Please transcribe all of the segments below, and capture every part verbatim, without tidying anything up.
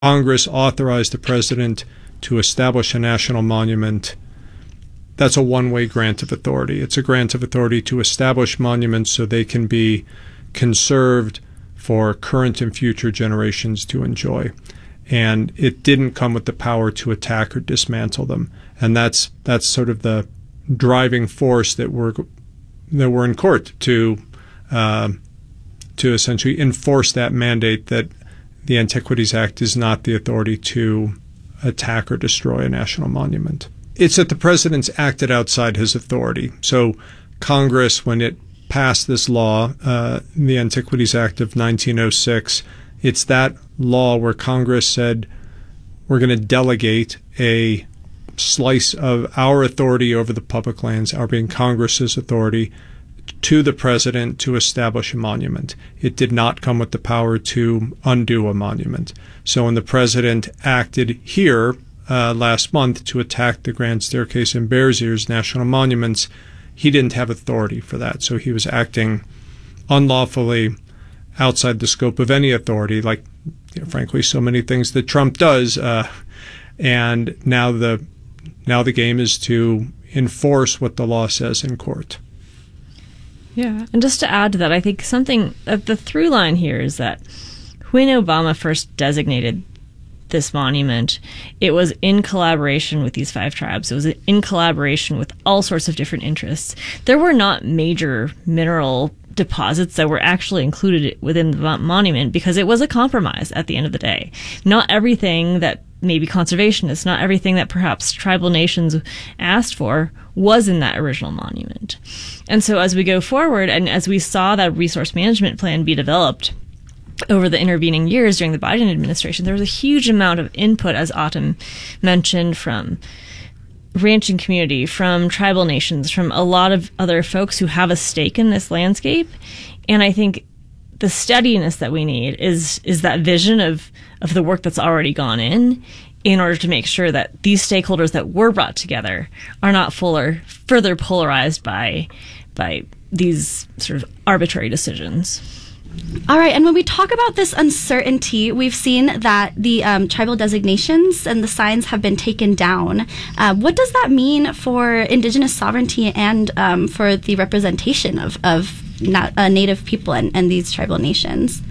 Congress authorized the president to establish a national monument. That's a one-way grant of authority. It's a grant of authority to establish monuments so they can be conserved for current and future generations to enjoy. And it didn't come with the power to attack or dismantle them. And that's that's sort of the driving force that we're that we're in court to uh, to essentially enforce that mandate that the Antiquities Act is not the authority to attack or destroy a national monument. It's that the president's acted outside his authority. So Congress, when it passed this law, uh, the Antiquities Act of nineteen oh six, it's that law where Congress said, we're going to delegate a slice of our authority over the public lands, our being Congress's authority, to the president to establish a monument. It did not come with the power to undo a monument. So when the president acted here uh, last month to attack the Grand Staircase and Bears Ears national monuments, he didn't have authority for that. So he was acting unlawfully outside the scope of any authority, like, you know, frankly, so many things that Trump does. Uh, and now the now the game is to enforce what the law says in court. Yeah, and just to add to that, I think something uh, the through line here is that when Obama first designated this monument, it was in collaboration with these five tribes. It was in collaboration with all sorts of different interests. There were not major mineral deposits that were actually included within the monument because it was a compromise at the end of the day. Not everything that maybe conservationists, not everything that perhaps tribal nations asked for was in that original monument. And so as we go forward and as we saw that resource management plan be developed over the intervening years during the Biden administration, there was a huge amount of input, as Autumn mentioned, from ranching community, from tribal nations, from a lot of other folks who have a stake in this landscape. And I think the steadiness that we need is is that vision of, of the work that's already gone in in order to make sure that these stakeholders that were brought together are not fuller, further polarized by by these sort of arbitrary decisions. All right, and when we talk about this uncertainty, we've seen that the um, tribal designations and the signs have been taken down. Uh, what does that mean for Indigenous sovereignty and um, for the representation of, of not, uh, Native people and, and these tribal nations?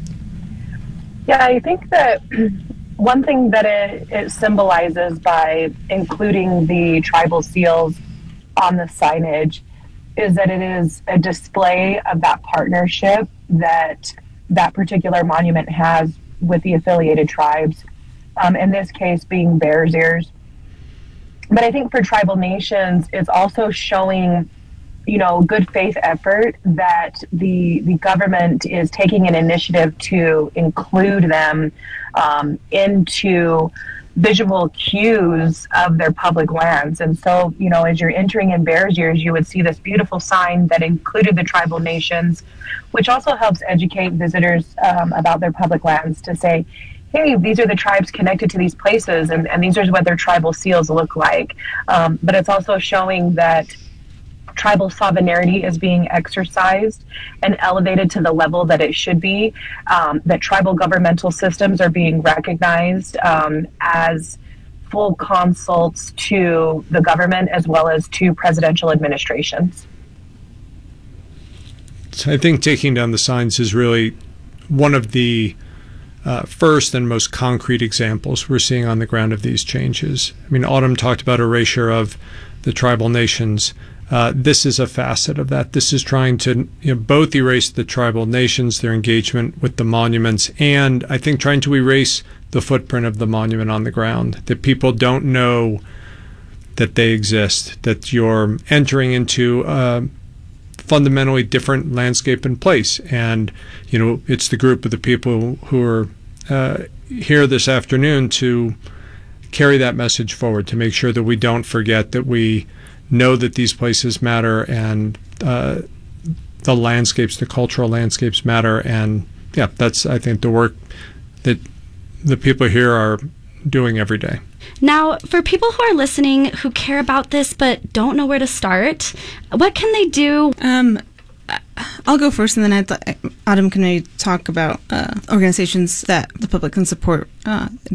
Yeah, I think that one thing that it, it symbolizes by including the tribal seals on the signage is that it is a display of that partnership that that particular monument has with the affiliated tribes, um, in this case being Bears Ears. But I think for tribal nations, it's also showing, you know, good faith effort that the the government is taking an initiative to include them um, into visual cues of their public lands. And so, you know, as you're entering in Bears Ears, you would see this beautiful sign that included the tribal nations, which also helps educate visitors um, about their public lands to say, hey, these are the tribes connected to these places, and, and these are what their tribal seals look like. Um, but it's also showing that tribal sovereignty is being exercised and elevated to the level that it should be, um, that tribal governmental systems are being recognized um, as full consults to the government as well as to presidential administrations. So I think taking down the signs is really one of the uh, first and most concrete examples we're seeing on the ground of these changes. I mean, Autumn talked about erasure of the tribal nations. Uh, this is a facet of that. This is trying to, you know, both erase the tribal nations, their engagement with the monuments, and I think trying to erase the footprint of the monument on the ground, that people don't know that they exist, that you're entering into a fundamentally different landscape and place. And, you know, it's the group of the people who are uh, here this afternoon to carry that message forward, to make sure that we don't forget that we know that these places matter and uh, the landscapes, the cultural landscapes matter. And yeah, that's, I think, the work that the people here are doing every day. Now, for people who are listening who care about this but don't know where to start, what can they do? Um, I'll go first, and then I'd, Autumn can maybe talk about uh, organizations that the public can support uh,